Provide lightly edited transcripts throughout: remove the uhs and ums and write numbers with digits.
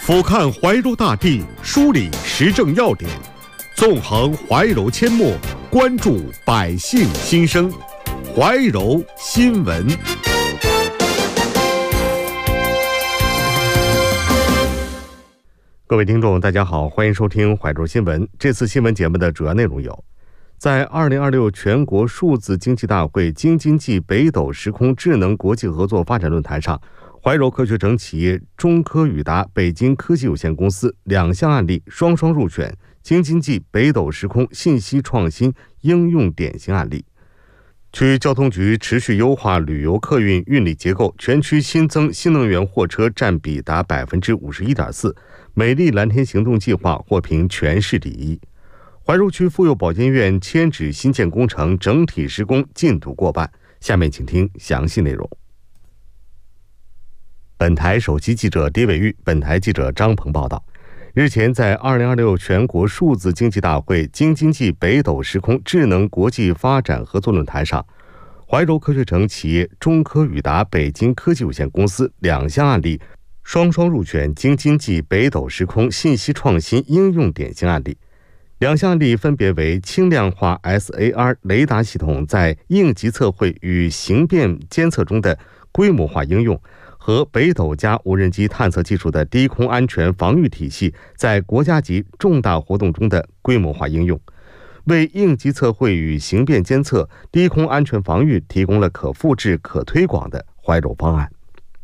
俯瞰怀柔大地，梳理时政要点，纵横怀柔阡陌，关注百姓心声。怀柔新闻。各位听众，大家好，欢迎收听怀柔新闻。这次新闻节目的主要内容有：在2026全国数字经济大会京津冀北斗时空智能国际合作发展论坛上，怀柔科学城企业中科宇达北京科技有限公司2项案例双双入选京津冀北斗时空信息创新应用典型案例。区交通局持续优化旅游客运运力结构，全区新增新能源货车占比达 51.4%， 美丽蓝天行动计划获评全市第一。怀柔区妇幼保健院迁址新建工程整体施工进度过半。下面请听详细内容。本台首席记者狄伟玉，本台记者张鹏报道。日前，在2026全国数字经济大会京津冀北斗时空智能国际发展合作论坛上，怀柔科学城企业中科宇达北京科技有限公司2项案例双双入选京津冀北斗时空信息创新应用典型案例。2项案例分别为轻量化 SAR 雷达系统在应急测绘与形变监测中的规模化应用，和北斗加无人机探测技术的低空安全防御体系在国家级重大活动中的规模化应用，为应急测绘与形变监测、低空安全防御提供了可复制、可推广的怀柔方案。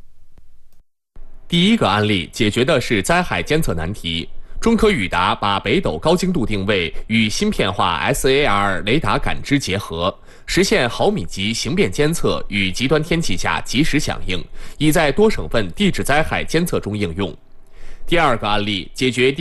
第一个案例解决的是灾害监测难题。中科宇达把北斗高精度定位与芯片化 SAR 雷达感知结合，实现毫米级形变监测与极端天气下及时响应，已在多省份地质灾害监测中应用。第二个案例解决